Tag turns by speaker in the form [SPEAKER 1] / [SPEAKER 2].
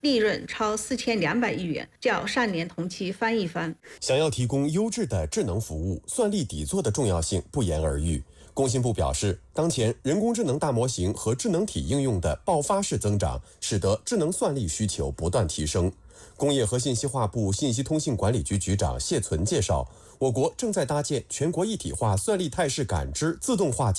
[SPEAKER 1] 利润超4200亿元，较上年同期翻一番。
[SPEAKER 2] 想要提供优质的智能服务，算力底座的重要性不言而喻。工信部表示，当前人工智能大模型和智能体应用的爆发式增长，使得智能算力需求不断提升。工业和信息化部信息通信管理局局长谢存介绍，我国正在搭建全国一体化算力态势感知自动化